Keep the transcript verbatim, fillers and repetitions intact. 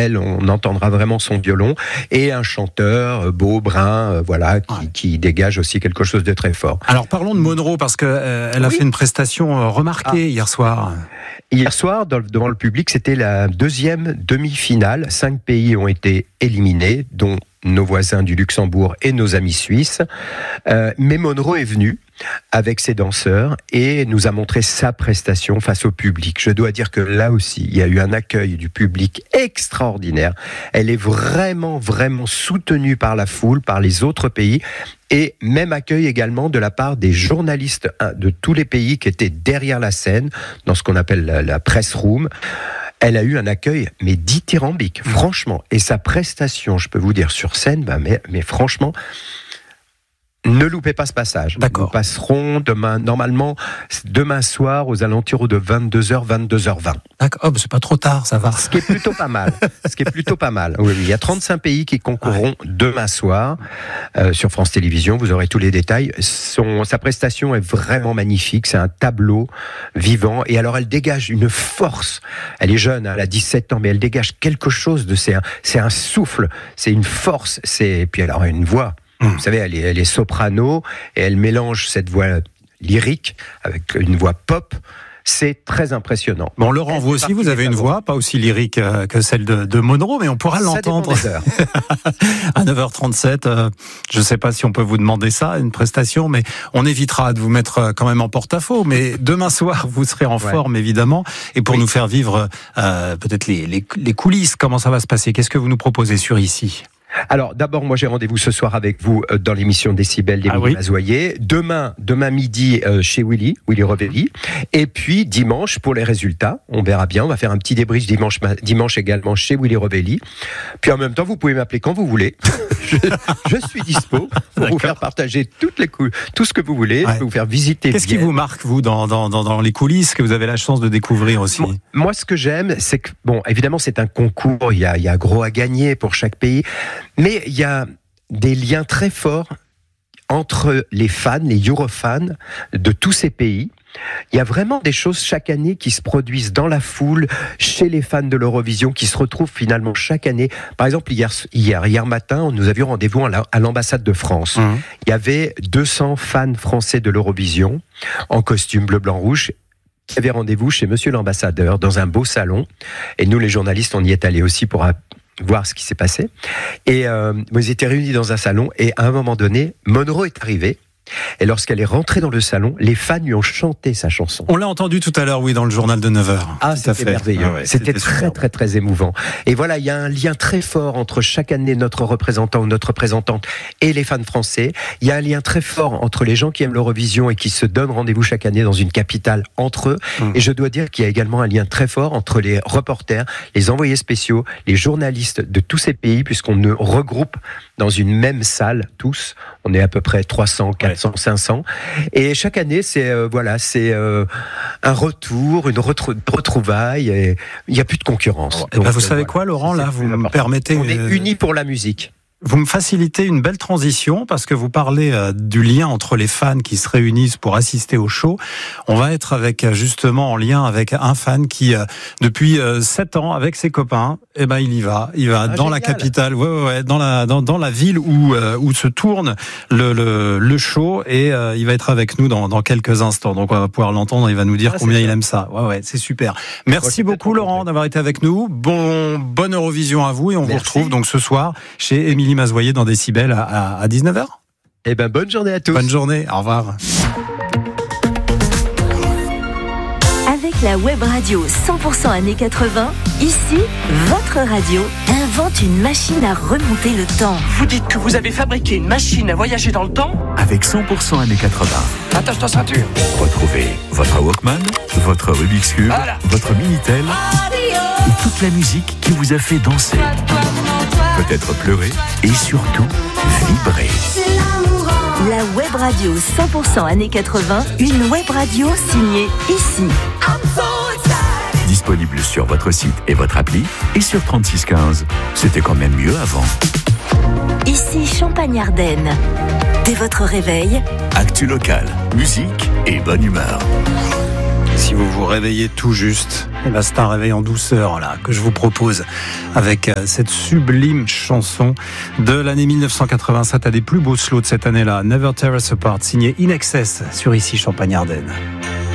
elle, on entendra vraiment son violon, et un chanteur beau, brun, voilà, qui, ouais. qui dégage aussi quelque chose de très fort. Alors parlons de Monroe, parce qu'elle euh, a oui. fait une prestation remarquée ah. hier soir. Hier soir, dans, devant le public, c'était la deuxième demi-finale. Cinq pays ont été éliminés, dont nos voisins du Luxembourg et nos amis suisses. Euh, mais Monroe est venue avec ses danseurs et nous a montré sa prestation face au public. Je dois dire que là aussi, il y a eu un accueil du public extraordinaire. Elle est vraiment, vraiment soutenue par la foule, par les autres pays, et même accueil également de la part des journalistes de tous les pays qui étaient derrière la scène, dans ce qu'on appelle la, la press room. Elle a eu un accueil, mais dithyrambique, franchement. Et sa prestation, je peux vous dire, sur scène, bah, mais, mais franchement, ne loupez pas ce passage. D'accord. Nous passerons demain, normalement, demain soir, aux alentours de vingt-deux heures, vingt-deux heures vingt. D'accord. Oh, bah c'est pas trop tard, ça va. Ce qui est plutôt pas mal. Ce qui est plutôt pas mal. Oui, oui. Il y a trente-cinq pays qui concourront ouais. demain soir euh, sur France Télévisions. Vous aurez tous les détails. Son, sa prestation est vraiment magnifique. C'est un tableau vivant. Et alors, elle dégage une force. Elle est jeune, hein, elle a dix-sept ans, mais elle dégage quelque chose de... C'est un, c'est un souffle, c'est une force. C'est, et puis, elle a une voix. Vous savez, elle est, elle est soprano et elle mélange cette voix lyrique avec une voix pop. C'est très impressionnant. Bon, Laurent, vous aussi, vous avez une voix pas aussi lyrique que celle de, de Monroe, mais on pourra ça l'entendre. À neuf heures trente-sept, euh, je ne sais pas si on peut vous demander ça, une prestation, mais on évitera de vous mettre quand même en porte-à-faux. Mais demain soir, vous serez en ouais. forme, évidemment. Et pour oui. nous faire vivre euh, peut-être les, les, les coulisses, comment ça va se passer? Qu'est-ce que vous nous proposez sur Ici ? Alors, d'abord, moi, j'ai rendez-vous ce soir avec vous euh, dans l'émission Décibel d'Émilie ah oui. Mazoyer. Demain, demain midi, euh, chez Willy, Willy Revelli. Et puis, dimanche, pour les résultats, on verra bien. On va faire un petit débrief dimanche, dimanche également chez Willy Revelli. Puis, en même temps, vous pouvez m'appeler quand vous voulez. je, je suis dispo pour D'accord. vous faire partager toutes les cou- tout ce que vous voulez. Ouais. Je peux vous faire visiter. Qu'est-ce Vienne. Qui vous marque, vous, dans, dans, dans, dans les coulisses que vous avez la chance de découvrir aussi? Moi, moi ce que j'aime, c'est que, bon, évidemment, c'est un concours. Il y a, il y a gros à gagner pour chaque pays. Mais il y a des liens très forts entre les fans, les Eurofans de tous ces pays. Il y a vraiment des choses chaque année qui se produisent dans la foule, chez les fans de l'Eurovision, qui se retrouvent finalement chaque année. Par exemple, hier, hier, hier matin, nous avions rendez-vous à l'ambassade de France. Mmh. Il y avait deux cents fans français de l'Eurovision, en costume bleu, blanc, rouge, qui avaient rendez-vous chez monsieur l'ambassadeur, dans un beau salon. Et nous, les journalistes, on y est allés aussi pour voir ce qui s'est passé. Et euh, ils étaient réunis dans un salon, et à un moment donné, Monroe est arrivée. Et lorsqu'elle est rentrée dans le salon, les fans lui ont chanté sa chanson. On l'a entendu tout à l'heure, oui, dans le journal de neuf heures. Ah, c'était merveilleux. Ah ouais, c'était, c'était très, très, très émouvant. Et voilà, il y a un lien très fort entre chaque année notre représentant ou notre représentante et les fans français. Il y a un lien très fort entre les gens qui aiment l'Eurovision et qui se donnent rendez-vous chaque année dans une capitale entre eux. Mmh. Et je dois dire qu'il y a également un lien très fort entre les reporters, les envoyés spéciaux, les journalistes de tous ces pays, puisqu'on nous regroupe dans une même salle, tous. On est à peu près trois cents, quatre cents, cinq cents. Et chaque année, c'est, euh, voilà, c'est euh, un retour, une retrou- retrouvaille. Et il n'y a plus de concurrence. Donc, ben vous euh, savez voilà. quoi, Laurent, là, vous me permettez... On est unis pour la musique. Vous me facilitez une belle transition parce que vous parlez euh, du lien entre les fans qui se réunissent pour assister au show. On va être avec euh, justement en lien avec un fan qui euh, depuis euh, sept ans avec ses copains, eh ben il y va, il va ah, dans génial. La capitale, ouais, ouais, ouais, dans la dans, dans la ville où euh, où se tourne le le, le show et euh, il va être avec nous dans dans quelques instants. Donc on va pouvoir l'entendre, il va nous dire ah, combien il aime ça. Ouais ouais, c'est super. Merci ouais, beaucoup Laurent d'avoir été avec nous. Bon bonne Eurovision à vous et on Merci. Vous retrouve donc ce soir chez Émilie Mazoyer dans Décibel à, à, à dix-neuf heures. Eh ben, bonne journée à tous. Bonne journée, au revoir. Avec la web radio cent pour cent années quatre-vingts, ici, votre radio invente une machine à remonter le temps. Vous dites que vous avez fabriqué une machine à voyager dans le temps ? Avec cent pour cent années quatre-vingts. Attache ta ceinture. Retrouvez votre Walkman, votre Rubik's Cube, voilà. Votre Minitel et toute la musique qui vous a fait danser. Peut-être pleurer et surtout vibrer. La web radio cent pour cent années quatre-vingts, une web radio signée Ici. Disponible sur votre site et votre appli et sur trente-six quinze. C'était quand même mieux avant. Ici Champagne-Ardenne. Dès votre réveil, actu local, musique et bonne humeur. Si vous vous réveillez tout juste, et ben c'est un réveil en douceur là que je vous propose avec cette sublime chanson de l'année mille neuf cent quatre-vingt-sept, à des plus beaux slows de cette année-là, Never Tear Us Apart, signé In Excess sur Ici Champagne-Ardenne.